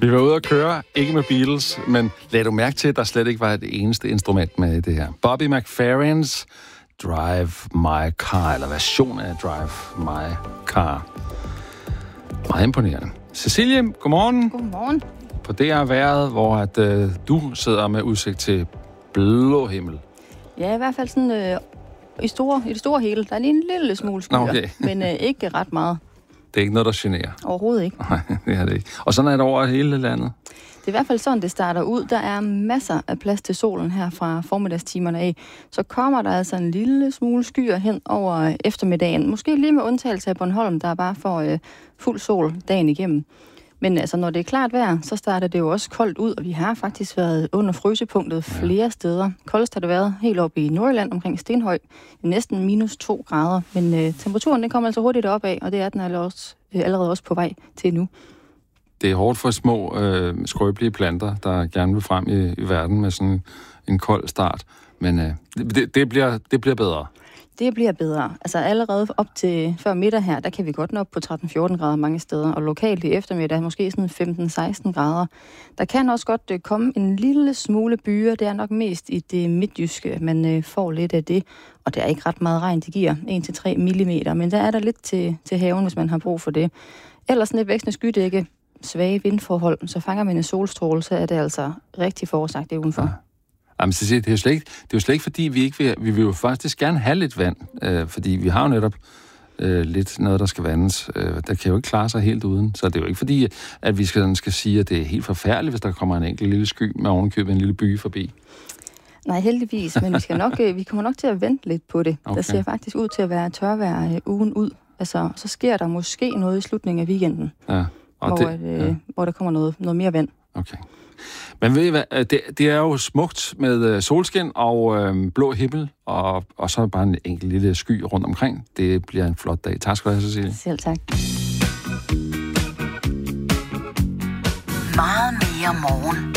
Vi var ude at køre, ikke med Beatles, men lad du mærke til, at der slet ikke var et eneste instrument med i det her. Bobby McFerrins Drive My Car, eller version af Drive My Car. Meget imponerende. Cecilie, godmorgen. Godmorgen. På det er vejret, hvor du sidder med udsigt til blå himmel. Ja, i hvert fald sådan i det store hele. Der er lige en lille smule skyer, okay. Men ikke ret meget. Det er ikke noget, der generer? Overhovedet ikke. Nej, det er det ikke. Og sådan er det over hele landet? Det er i hvert fald sådan, det starter ud. Der er masser af plads til solen her fra formiddagstimerne af. Så kommer der altså en lille smule skyer hen over eftermiddagen. Måske lige med undtagelse af Bornholm, der bare får fuld sol dagen igennem. Men altså, når det er klart vejr, så starter det jo også koldt ud, og vi har faktisk været under frysepunktet flere steder. Koldest har det været helt oppe i Nordjylland omkring Stenhøj, næsten -2 grader. Men temperaturen den kommer altså hurtigt opad, og det er den allerede også på vej til nu. Det er hårdt for små, skrøbelige planter, der gerne vil frem i verden med sådan en kold start. Men det bliver bedre. Det bliver bedre. Altså allerede op til før middag her, der kan vi godt nå op på 13-14 grader mange steder, og lokalt i eftermiddag måske sådan 15-16 grader. Der kan også godt komme en lille smule byer, det er nok mest i det midtjyske, man får lidt af det, og det er ikke ret meget regn, det giver 1-3 millimeter, men der er der lidt til haven, hvis man har brug for det. Ellers sådan et vækstende skydække, svage vindforhold, så fanger man en solstråle, så er det altså rigtig forårsagt det udenfor. Ja. Jamen, det er jo slet ikke fordi, vi vil jo faktisk gerne have lidt vand, fordi vi har jo netop lidt noget, der skal vandes. Der kan jo ikke klare sig helt uden, så det er jo ikke fordi, at vi skal sige, at det er helt forfærdeligt, hvis der kommer en enkelt lille sky med ovenkøbet en lille by forbi. Nej, heldigvis, men vi kommer nok til at vente lidt på det. Okay. Der ser faktisk ud til at være tørvejr ugen ud. Altså, så sker der måske noget i slutningen af weekenden, hvor der kommer noget mere vand. Okay. Men ved I hvad, det er jo smukt med solskin og blå himmel, og så bare en enkelt lille sky rundt omkring. Det bliver en flot dag. Tak skal du have, Cecilie. Selv tak. Meget mere morgen.